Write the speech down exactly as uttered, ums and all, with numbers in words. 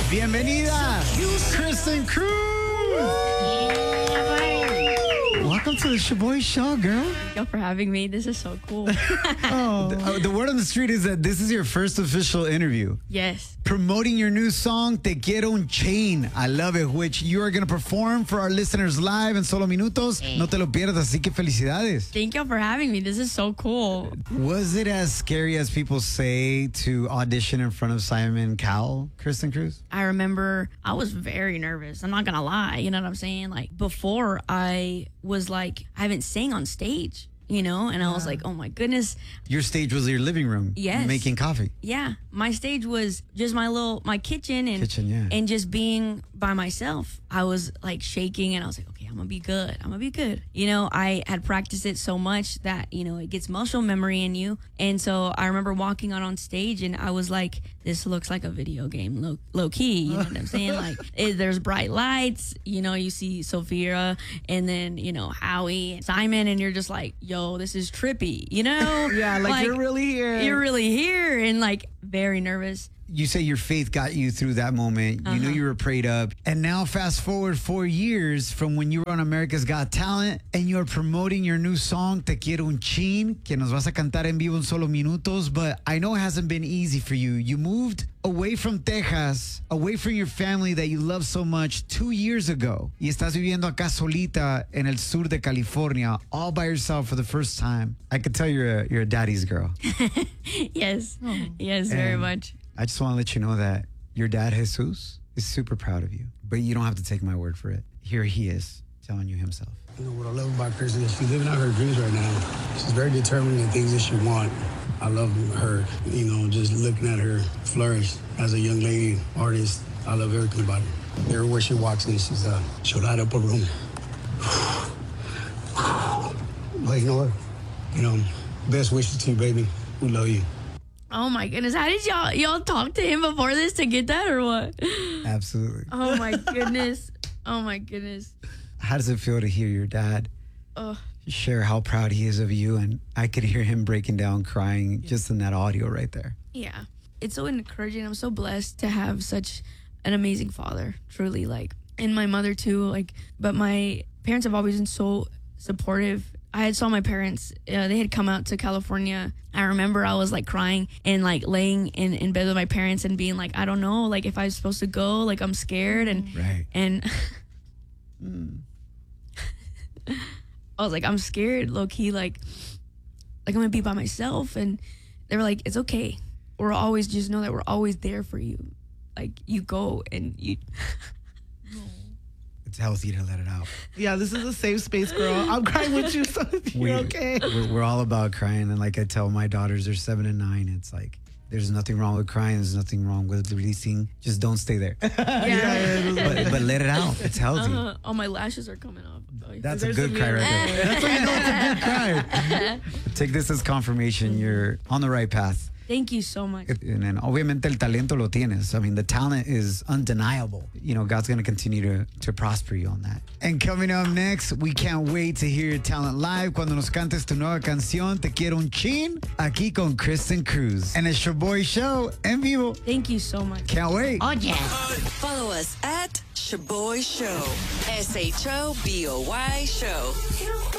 Bienvenida, Kristen Cruz. Welcome to the Shaboy Show, girl. Thank you for having me. This is so cool. Oh. The, the word on the street is that this is your first official interview. Yes. Promoting your new song, Te Quiero Un Chain. I love it, which you are going to perform for our listeners live in solo minutos. No te lo pierdas, así que felicidades. Thank you for having me. This is so cool. Was it as scary as people say to audition in front of Simon Cowell, Kristen Cruz? I remember I was very nervous. I'm not going to lie. You know what I'm saying? Like, before I was like, I haven't sang on stage, you know? And I was like, oh my goodness. Your stage was your living room. Yes. Making coffee. Yeah. My stage was just my little, my kitchen and, Kitchen, yeah. and just being by myself. I was like shaking and I was like, okay, I'm going to be good. I'm going to be good. You know, I had practiced it so much that, you know, it gets muscle memory in you. And so I remember walking out on stage and I was like, this looks like a video game, low, low key. You know what I'm saying? Like, it, there's bright lights. You know, you see Sophia and then, you know, Howie, Simon, and you're just like, yo, this is trippy, you know? Yeah, like, like you're really here. You're really here. And like, very nervous. You say your faith got you through that moment. You Uh-huh. knew you were prayed up. And now fast forward four years from when you were on America's Got Talent and you're promoting your new song, Te Quiero Un Chin, que nos vas a cantar en vivo en solo minutos. But I know it hasn't been easy for you. You moved away from Texas, away from your family that you love so much two years ago. Y estás viviendo acá solita en el sur de California, all by yourself for the first time. I could tell you're a, you're a daddy's girl. Yes. Yes, very And much. I just want to let you know that your dad, Jesus, is super proud of you. But you don't have to take my word for it. Here he is telling you himself. You know, what I love about Kristen is she's living out her dreams right now. She's very determined in things that she wants. I love her, you know, just looking at her flourish as a young lady artist. I love everything about her. Everywhere she walks in, she's, uh, she'll light up a room. But you know what? You know, best wishes to you, baby. We love you. Oh my goodness. How did y'all y'all talk to him before this to get that or what? Absolutely. Oh my goodness. Oh my goodness. How does it feel to hear your dad Oh, share how proud he is of you? And I could hear him breaking down, crying just in that audio right there. yeah. It's so encouraging. I'm so blessed to have such an amazing father, truly, like, and my mother too, like, but my parents have always been so supportive. I had saw my parents, uh, they had come out to California. I remember I was like crying and like laying in, in bed with my parents and being like, I don't know, like if I was supposed to go, like I'm scared. And, Right. and Mm. I was like, I'm scared, low key, like, like I'm gonna be by myself. And they were like, it's okay. We're always, just know that we're always there for you. Like you go and you. It's healthy to let it out. Yeah, this is a safe space, girl. I'm crying with you, so you're We- okay. We're, we're all about crying. And like I tell my daughters, they're seven and nine. It's like, there's nothing wrong with crying. There's nothing wrong with releasing. Just don't stay there. Yeah. but, but let it out. It's healthy. Uh, all my lashes are coming off. That's a There's good some cry right mirror. there. That's how you know it's a good cry. Take this as confirmation. You're on the right path. Thank you so much. And then obviamente el talento lo tienes. I mean, the talent is undeniable. You know, God's going to continue to, to prosper you on that. And coming up next, we can't wait to hear your talent live cuando nos cantes tu nueva canción, Te Quiero Un Chin, aquí con Kristen Cruz. And it's your boy show en vivo. Thank you so much. Can't wait. Oh, yeah. Follow us at Shaboy Show. S H O B O Y Show.